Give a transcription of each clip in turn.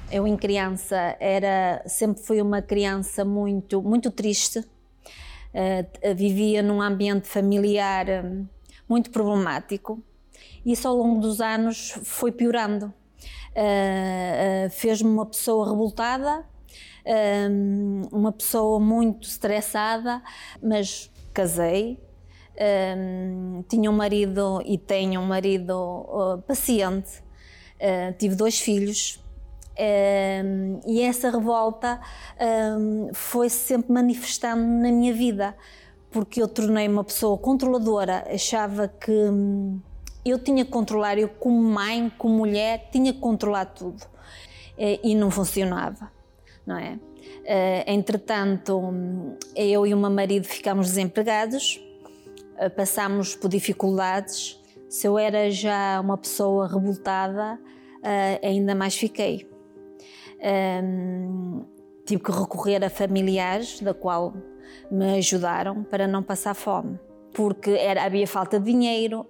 Eu em criança sempre fui uma criança muito, muito triste, vivia num ambiente familiar muito problemático e isso ao longo dos anos foi piorando. Fez-me uma pessoa revoltada, uma pessoa muito estressada, mas casei, tinha um marido e tenho um marido paciente, tive 2 filhos. E essa revolta foi-se sempre manifestando na minha vida, porque eu tornei-me uma pessoa controladora, achava que eu tinha que controlar, eu como mãe, como mulher, tinha que controlar tudo e não funcionava, não é? Entretanto, eu e o meu marido ficámos desempregados, passámos por dificuldades, se eu era já uma pessoa revoltada, ainda mais fiquei. Tive que recorrer a familiares, da qual me ajudaram para não passar fome, porque havia falta de dinheiro,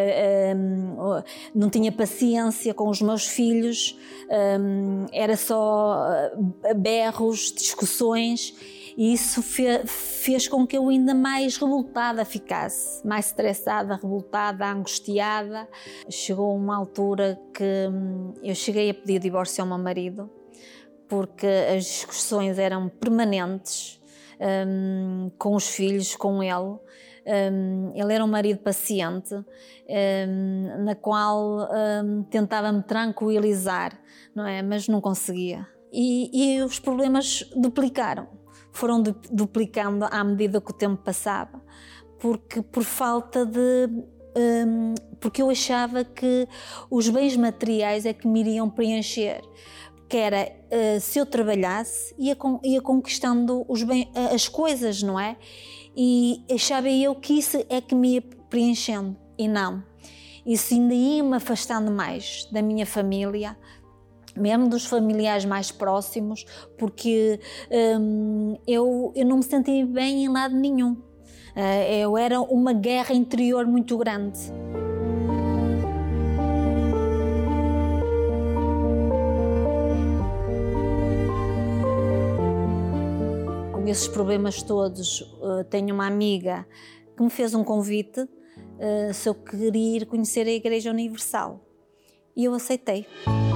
não tinha paciência com os meus filhos, era só berros, discussões, e isso fez com que eu ainda mais revoltada ficasse, mais estressada, revoltada, angustiada. Chegou uma altura que eu cheguei a pedir divórcio ao meu marido, porque as discussões eram permanentes com os filhos, com ele. Ele era um marido paciente, na qual tentava-me tranquilizar, não é? Mas não conseguia. E os problemas foram duplicando à medida que o tempo passava, porque por falta de... porque eu achava que os bens materiais é que me iriam preencher, que era, se eu trabalhasse, ia conquistando as coisas, não é? E achava eu que isso é que me ia preenchendo, e não. Isso ainda ia-me afastando mais da minha família, mesmo dos familiares mais próximos, porque eu não me sentia bem em lado nenhum. Era uma guerra interior muito grande. Com esses problemas todos, tenho uma amiga que me fez um convite se eu queria ir conhecer a Igreja Universal, e eu aceitei.